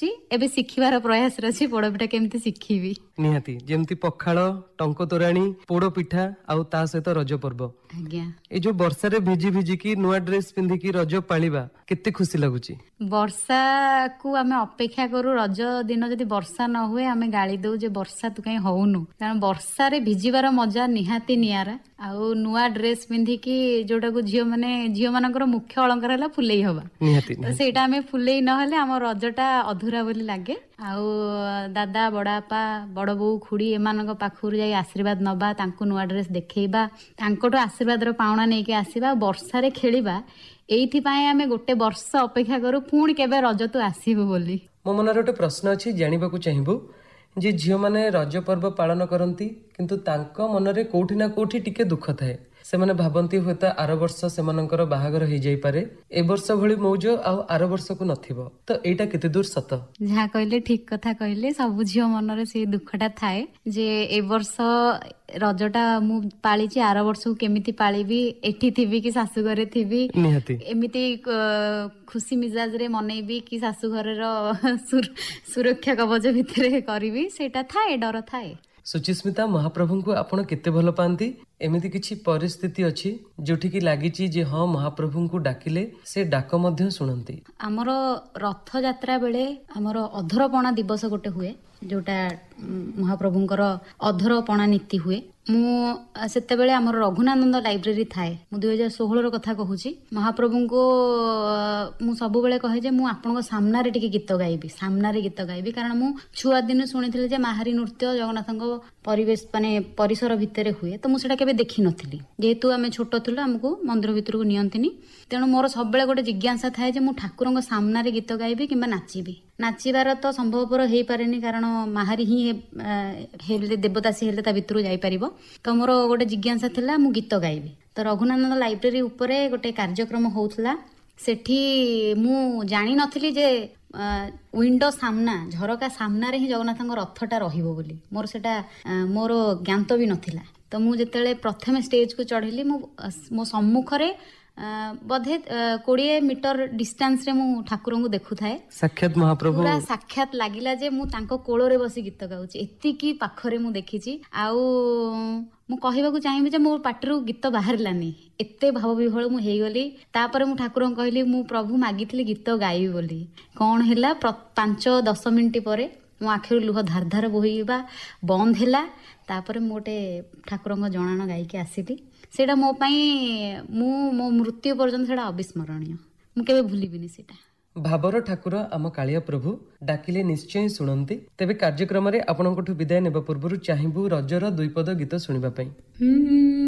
ଆସିଛି, ଏବେ ଶିଖିବାର ପ୍ରୟାସରେ ଅଛି ପୋଡପିଠା କେମିତି ଶିଖିବି। ନିହାତି ଯେମିତି ପଖାଳ, ଟଙ୍କ ତୋରାଣୀ, ପୋଡ ପିଠା ଆଉ ତା ସହିତ ରଜ ପର୍ବ। ଆଜ୍ଞା, ଏଇ ଯୋଉ ବର୍ଷାରେ ଭିଜି ଭିଜିକି ନୂଆ ଡ୍ରେସ ପିନ୍ଧିକି ରଜ ପାଳିବା କେତେ ଖୁସି ଲାଗୁଛି। ବର୍ଷାକୁ ଆମେ ଅପେକ୍ଷା କରୁ। ରଜ ଦିନ ଯଦି ବର୍ଷା ନ ହୁଏ ଆମେ ଗାଳି ଦଉ ଯେ ବର୍ଷା ତୁ କାହିଁ ହଉନୁ। କାରଣ ବର୍ଷାରେ ଭିଜିବାର ମଜା ନିହାତି ନିଆରା। ଆଉ ନୂଆ ଡ୍ରେସ ପିନ୍ଧିକି ଯୋଉଟାକୁ ଝିଅ ମାନଙ୍କର ମୁଖ୍ୟ ଅଳଙ୍କାର ହେଲା ଫୁଲେଇ ହବା। ନିହାତି ତ ସେଇଟା ଆମେ ଫୁଲେଇ ନହେଲେ ଆମ ରଜଟା ଅଧୁରା ବୋଲି ଲାଗେ। ଆଉ ଦାଦା, ବଡବାପା, ବଡ ବୋଉ, ଖୁଡି ଏମାନଙ୍କ ପାଖରୁ ଯାଇ ଆଶୀର୍ବାଦ ନବା, ତାଙ୍କୁ ନୂଆ ଡ୍ରେସ ଦେଖେଇବା, ତାଙ୍କଠୁ ଆଶୀର୍ବାଦର ପାଉଣା ନେଇକି ଆସିବା, ବର୍ଷାରେ ଖେଳିବା। ଏଇଥିପାଇଁ ଆମେ ଗୋଟେ ବର୍ଷ ଅପେକ୍ଷା କରୁ ପୁଣି କେବେ ରଜ ତୁ ଆସିବୁ ବୋଲି। ମୋ ମନରେ ଗୋଟେ ପ୍ରଶ୍ନ ଅଛି, ଜାଣିବାକୁ ଚାହିଁବୁ ଯେ ଝିଅମାନେ ରଜ ପର୍ବ ପାଳନ କରନ୍ତି କିନ୍ତୁ ତାଙ୍କ ମନରେ କୋଉଠି ନା କୋଉଠି ଟିକେ ଦୁଃଖ ଥାଏ। ସେମାନେ ଭାବନ୍ତି ହୁଏତ ଆର ବର୍ଷ ସେମାନଙ୍କର ବାହାଘର ହେଇଯାଇପାରେ, ଏ ବର୍ଷ ଭଳି ମୌଜ ଆଉ ଆର ବର୍ଷକୁ ନଥିବ। ତ ଏଇଟା କେତେ ଦୂର ସତ? ଯାହା କହିଲେ ଠିକ କଥା କହିଲେ। ସବୁ ଝିଅ ମନରେ ସେଇ ଦୁଃଖଟା ଥାଏ ଯେ ଏ ବର୍ଷ ରଜଟା ମୁଁ ପାଳିଛି, ଆର ବର୍ଷକୁ କେମିତି ପାଳିବି, ଏଠି ଥିବି କି ଶାଶୁଘରେ ଥିବି, ନିହାତି ଏମିତି ଖୁସି ମିଜାଜରେ ମନେଇବି କି ଶାଶୁଘରର ସୁରକ୍ଷା କବଚ ଭିତରେ କରିବି, ସେଇଟା ଥାଏ, ଡର ଥାଏ। ସୁଚିସ୍ମିତା, ମହାପ୍ରଭୁଙ୍କୁ ଆପଣ କେତେ ଭଲ ପାଆନ୍ତି? ଏମିତି କିଛି ପରିସ୍ଥିତି ଅଛି ଯୋଉଠିକି ଲାଗିଛି ଯେ ହଁ ମହାପ୍ରଭୁଙ୍କୁ ଡାକିଲେ ସେ ଡାକ ମଧ୍ୟ ଶୁଣନ୍ତି? ଆମର ରଥଯାତ୍ରା ବେଳେ ଆମର ଅଧରପଣା ଦିବସ ଗୋଟେ ହୁଏ, ଯୋଉଟା ମହାପ୍ରଭୁଙ୍କର ଅଧରପଣା ନୀତି ହୁଏ। ମୁଁ ସେତେବେଳେ ଆମର ରଘୁନାନନ୍ଦ ଲାଇବ୍ରେରୀ ଥାଏ, ମୁଁ 2016ର କଥା କହୁଛି। ମହାପ୍ରଭୁଙ୍କୁ ମୁଁ ସବୁବେଳେ କହେ ଯେ ମୁଁ ଆପଣଙ୍କ ସାମ୍ନାରେ ଟିକେ ଗୀତ ଗାଇବି, ସାମ୍ନାରେ ଗୀତ ଗାଇବି। କାରଣ ମୁଁ ଛୁଆ ଦିନୁ ଶୁଣିଥିଲି ଯେ ମାହାରୀ ନୃତ୍ୟ ଜଗନ୍ନାଥଙ୍କ ପରିବେଶ ମାନେ ପରିସର ଭିତରେ ହୁଏ, ତ ମୁଁ ସେଟା କେବେ ଦେଖିନଥିଲି। ଯେହେତୁ ଆମେ ଛୋଟ ଥିଲୁ ଆମକୁ ମନ୍ଦିର ଭିତରକୁ ନିଅନ୍ତିନି, ତେଣୁ ମୋର ସବୁବେଳେ ଗୋଟେ ଜିଜ୍ଞାସା ଥାଏ ଯେ ମୁଁ ଠାକୁରଙ୍କ ସାମ୍ନାରେ ଗୀତ ଗାଇବି କିମ୍ବା ନାଚିବି। ନାଚିବାର ତ ସମ୍ଭବପର ହେଇପାରେନି କାରଣ ମାହାରୀ ହିଁ ହେଲେ, ଦେବଦାସୀ ହେଲେ ତା ଭିତରୁ ଯାଇପାରିବ। ତ ମୋର ଗୋଟେ ଜିଜ୍ଞାସା ଥିଲା ମୁଁ ଗୀତ ଗାଇବି। ତ ରଘୁନାନନ୍ଦ ଲାଇବ୍ରେରୀ ଉପରେ ଗୋଟେ କାର୍ଯ୍ୟକ୍ରମ ହଉଥିଲା, ସେଠି ମୁଁ ଜାଣିନଥିଲି ଯେ ୱିଣ୍ଡୋ ସାମ୍ନା, ଝରକା ସାମ୍ନାରେ ହିଁ ଜଗନ୍ନାଥଙ୍କ ରଥଟା ରହିବ ବୋଲି। ମୋର ସେଟା ମୋର ଜ୍ଞାତ ବି ନଥିଲା। ତ ମୁଁ ଯେତେବେଳେ ପ୍ରଥମେ ଷ୍ଟେଜକୁ ଚଢିଲି, ମୋ ସମ୍ମୁଖରେ ବୋଧେ 20 ମିଟର ଡିଷ୍ଟାନ୍ସରେ ମୁଁ ଠାକୁରଙ୍କୁ ଦେଖୁଥାଏ। ସାକ୍ଷାତ ମହାପ୍ରଭୁ ପୁରା ସାକ୍ଷାତ ଲାଗିଲା ଯେ ମୁଁ ତାଙ୍କ କୋଳରେ ବସି ଗୀତ ଗାଉଛି, ଏତିକି ପାଖରେ ମୁଁ ଦେଖିଛି। ଆଉ ମୁଁ କହିବାକୁ ଚାହିଁବି ଯେ ମୋ ପାଟିରୁ ଗୀତ ବାହାରିଲାନି, ଏତେ ଭାବ ବିହ୍ୱଳ ମୁଁ ହେଇଗଲି। ତାପରେ ମୁଁ ଠାକୁରଙ୍କୁ କହିଲି ମୁଁ ପ୍ରଭୁ ମାଗିଥିଲି ଗୀତ ଗାଇବି ବୋଲି। କଣ ହେଲା, 5-10 ମିନିଟ୍ ପରେ ମୋ ଆଖିରୁ ଲୁହ ଧାର ଧାର ବୋହିବା ବନ୍ଦ ହେଲା। ତାପରେ ମୁଁ ଗୋଟେ ଠାକୁରଙ୍କ ଜଣାଣ ଗାଇକି ଆସିଲି। ସେଇଟା ମୋ ପାଇଁ, ମୋ ମୃତ୍ୟୁ ପର୍ଯ୍ୟନ୍ତ ସେଇଟା ଅବିସ୍ମରଣୀୟ, ମୁଁ କେବେ ଭୁଲିବିନି ସେଇଟା। ଭାବର ଠାକୁର ଆମ କାଳିଆ ପ୍ରଭୁ ଡାକିଲେ ନିଶ୍ଚୟ ଶୁଣନ୍ତି। ତେବେ କାର୍ଯ୍ୟକ୍ରମରେ ଆପଣଙ୍କଠୁ ବିଦାୟ ନେବା ପୂର୍ବରୁ ଚାହିଁବୁ ରଜର 2 ପଦ ଗୀତ ଶୁଣିବା ପାଇଁ।